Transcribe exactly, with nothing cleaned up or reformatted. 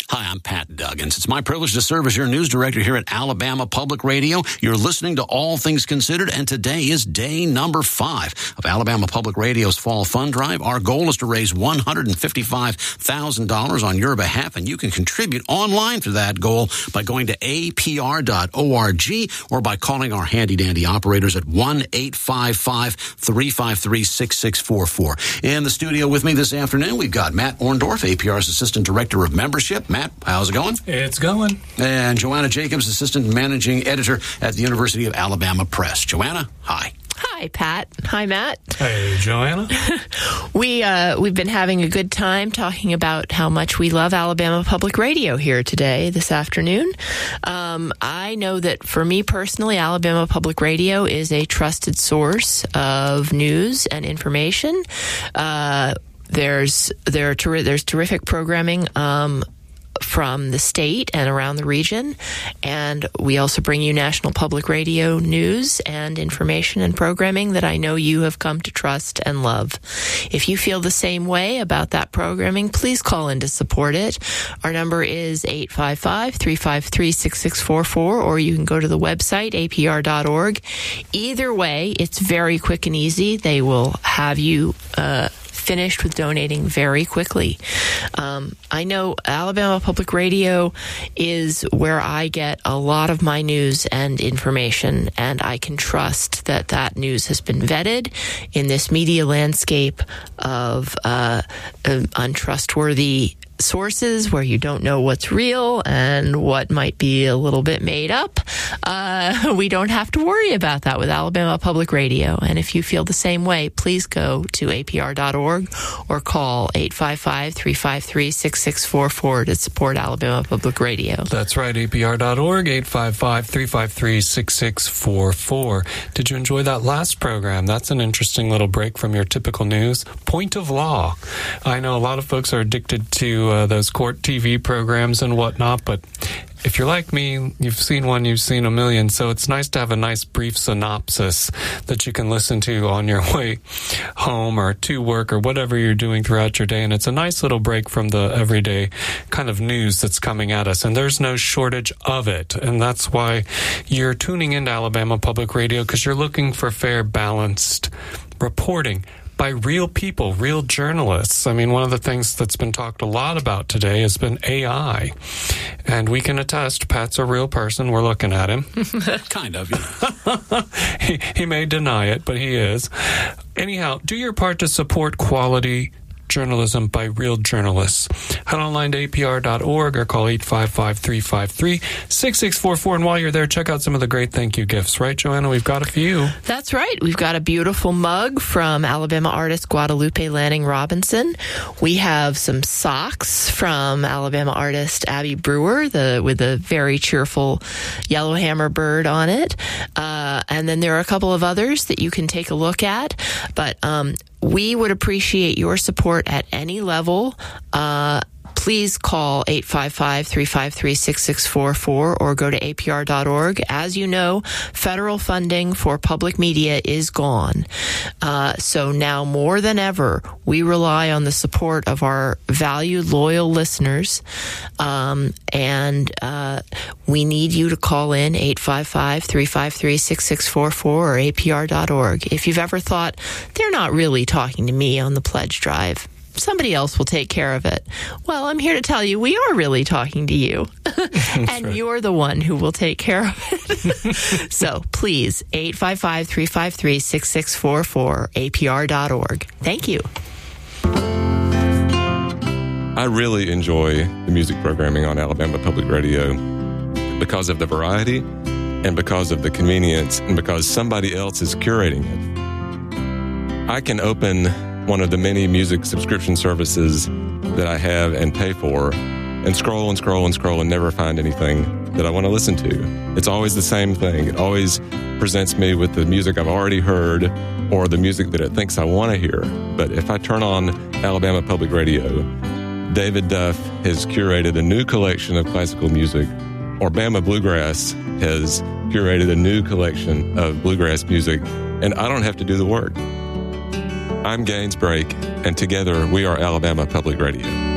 Hi, I'm Pat Duggins. It's my privilege to serve as your news director here at Alabama Public Radio. You're listening to All Things Considered, and today is day number five of Alabama Public Radio's Fall Fund Drive. Our goal is to raise one hundred fifty-five thousand dollars on your behalf, and you can contribute online to that goal by going to A P R dot org or by calling our handy-dandy operators at one eight five five, three five three, six six four four. In the studio with me this afternoon, we've got Matt Orndorff, A P R's Assistant Director of Membership. Matt, how's it going? It's going. And Joanna Jacobs, Assistant Managing Editor at the University of Alabama Press. Joanna, hi. Hi, Pat. Hi, Matt. Hey, Joanna. we, uh, we've been having a good time talking about how much we love Alabama Public Radio here today, this afternoon. Um, I know that for me personally, Alabama Public Radio is a trusted source of news and information. Uh, there's, there are ter- there's terrific programming, um, from the state and around the region. And we also bring you National Public Radio news and information and programming that I know you have come to trust and love. If you feel the same way about that programming, please call in to support it. Our number is eight five five, three five three, six six four four, or you can go to the website, A P R dot org. Either way, it's very quick and easy. They will have you uh finished with donating very quickly. Um, I know Alabama Public Radio is where I get a lot of my news and information, and I can trust that that news has been vetted in this media landscape of uh, uh, untrustworthy sources where you don't know what's real and what might be a little bit made up. Uh, we don't have to worry about that with Alabama Public Radio. And if you feel the same way, please go to A P R dot org or call eight five five, three five three, six six four four to support Alabama Public Radio. That's right, A P R dot org, eight five five, three five three, six six four four. Did you enjoy that last program? That's an interesting little break from your typical news. Point of law. I know a lot of folks are addicted to Uh, those court T V programs and whatnot, but if you're like me, you've seen one, you've seen a million, so it's nice to have a nice brief synopsis that you can listen to on your way home or to work or whatever you're doing throughout your day, and it's a nice little break from the everyday kind of news that's coming at us, and there's no shortage of it, and that's why you're tuning into Alabama Public Radio, because you're looking for fair, balanced reporting by real people, real journalists. I mean, one of the things that's been talked a lot about today has been A I. And we can attest, Pat's a real person. We're looking at him. Kind of, yeah. he, he may deny it, but he is. Anyhow, do your part to support quality journalism by real journalists. Head online to A P R dot org or call eight five five, three five three, six six four four. And while you're there, check out some of the great thank you gifts. Right, Joanna? We've got a few. That's right. We've got a beautiful mug from Alabama artist Guadalupe Lanning Robinson. We have some socks from Alabama artist Abby Brewer, the with a very cheerful yellowhammer bird on it. Uh, and then there are a couple of others that you can take a look at. But um, we would appreciate your support at any level. Uh, please call eight five five, three five three, six six four four or go to A P R dot org. As you know, federal funding for public media is gone. Uh, so now more than ever, we rely on the support of our valued, loyal listeners. Um, and uh, we need you to call in eight five five, three five three, six six four four or A P R dot org. If you've ever thought, they're not really talking to me on the pledge drive, somebody else will take care of it. Well, I'm here to tell you we are really talking to you. And right. You're the one who will take care of it. So please, eight five five, three five three, six six four four, A P R dot org. Thank you. I really enjoy the music programming on Alabama Public Radio because of the variety and because of the convenience and because somebody else is curating it. I can open one of the many music subscription services that I have and pay for and scroll and scroll and scroll and never find anything that I want to listen to. It's always the same thing. It always presents me with the music I've already heard or the music that it thinks I want to hear. But if I turn on Alabama Public Radio, David Duff has curated a new collection of classical music, or Bama Bluegrass has curated a new collection of bluegrass music, and I don't have to do the work. I'm Gaines Brake, and together we are Alabama Public Radio.